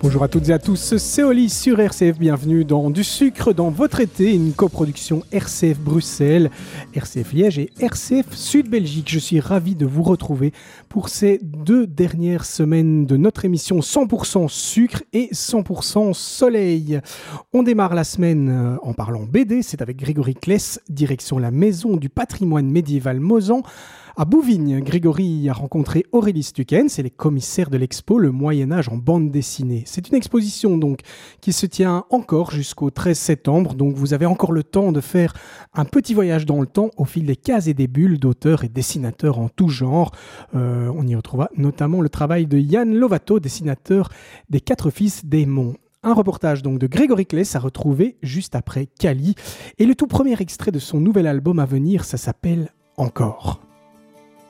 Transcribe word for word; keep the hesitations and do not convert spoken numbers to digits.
Bonjour à toutes et à tous, c'est Oli sur R C F, bienvenue dans Du Sucre dans votre été, une coproduction R C F Bruxelles, R C F Liège et R C F Sud Belgique. Je suis ravi de vous retrouver pour ces deux dernières semaines de notre émission cent pour cent sucre et cent pour cent soleil. On démarre la semaine en parlant B D, c'est avec Grégory Kless, direction la Maison du patrimoine médiéval Mozan. À Bouvignes, Grégory a rencontré Aurélie Stucken, c'est les commissaires de l'expo Le Moyen-Âge en bande dessinée. C'est une exposition donc qui se tient encore jusqu'au treize septembre, donc vous avez encore le temps de faire un petit voyage dans le temps au fil des cases et des bulles d'auteurs et dessinateurs en tout genre. Euh, on y retrouvera notamment le travail de Yann Lovato, dessinateur des Quatre Fils des Monts. Un reportage donc de Grégory Kless à retrouver juste après Cali. Et le tout premier extrait de son nouvel album à venir, ça s'appelle « Encore ».